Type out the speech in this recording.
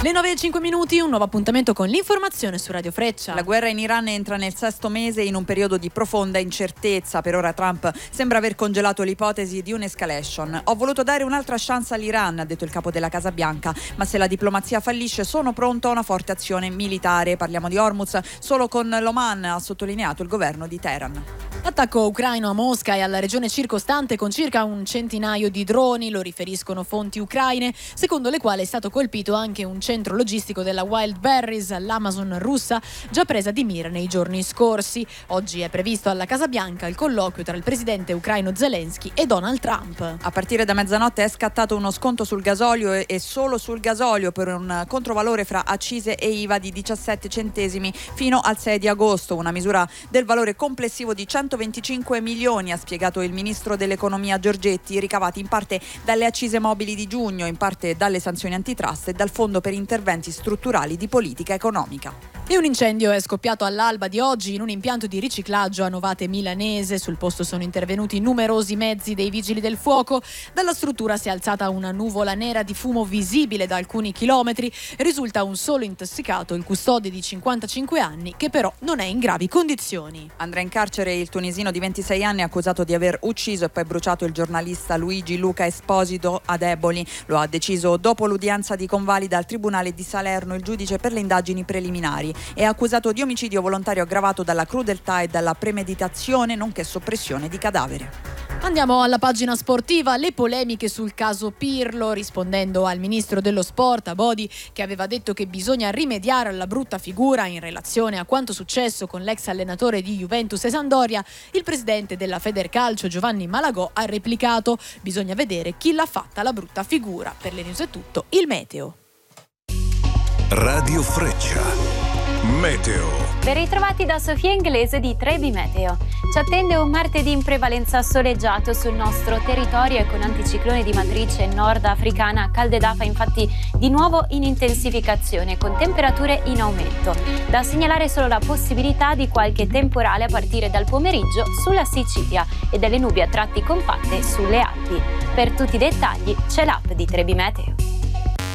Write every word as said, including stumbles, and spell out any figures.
Le nove e cinque minuti, un nuovo appuntamento con l'informazione su Radio Freccia. La guerra in Iran entra nel sesto mese in un periodo di profonda incertezza. Per ora Trump sembra aver congelato l'ipotesi di un'escalation. Ho voluto dare un'altra chance all'Iran, ha detto il capo della Casa Bianca, ma se la diplomazia fallisce sono pronto a una forte azione militare. Parliamo di Hormuz solo con l'Oman, ha sottolineato il governo di Teheran. Attacco ucraino a Mosca e alla regione circostante con circa un centinaio di droni, lo riferiscono fonti ucraine, secondo le quali è stato colpito anche un centro logistico della Wildberries, l'Amazon russa, già presa di mira nei giorni scorsi. Oggi è previsto alla Casa Bianca il colloquio tra il presidente ucraino Zelensky e Donald Trump. A partire da mezzanotte è scattato uno sconto sul gasolio e solo sul gasolio per un controvalore fra accise e I V A di diciassette centesimi fino al sei di agosto, una misura del valore complessivo di centoventicinque milioni, ha spiegato il ministro dell'economia Giorgetti, ricavati in parte dalle accise mobili di giugno, in parte dalle sanzioni antitrust e dal fondo per interventi strutturali di politica economica. E un incendio è scoppiato all'alba di oggi in un impianto di riciclaggio a Novate Milanese. Sul posto sono intervenuti numerosi mezzi dei vigili del fuoco. Dalla struttura si è alzata una nuvola nera di fumo visibile da alcuni chilometri. Risulta un solo intossicato, il custode di cinquantacinque anni, che però non è in gravi condizioni. Andrà in carcere il tunisino di ventisei anni accusato di aver ucciso e poi bruciato il giornalista Luigi Luca Esposito ad Eboli. Lo ha deciso dopo l'udienza di convalida al Tribunale di Salerno il giudice per le indagini preliminari. È accusato di omicidio volontario aggravato dalla crudeltà e dalla premeditazione, nonché soppressione di cadavere. Andiamo alla pagina sportiva, le polemiche sul caso Pirlo, rispondendo al ministro dello sport, Abodi, che aveva detto che bisogna rimediare alla brutta figura in relazione a quanto successo con l'ex allenatore di Juventus e Sampdoria. Il presidente della Federcalcio, Giovanni Malagò, ha replicato: bisogna vedere chi l'ha fatta la brutta figura. Per le news è tutto, il meteo. Radio Freccia. Meteo. Ben ritrovati da Sofia Inglese di Trebi Meteo. Ci attende un martedì in prevalenza soleggiato sul nostro territorio e con anticiclone di matrice nordafricana. Calde d'afa infatti di nuovo in intensificazione con temperature in aumento. Da segnalare solo la possibilità di qualche temporale a partire dal pomeriggio sulla Sicilia e delle nubi a tratti compatte sulle Alpi. Per tutti i dettagli c'è l'app di Trebi Meteo.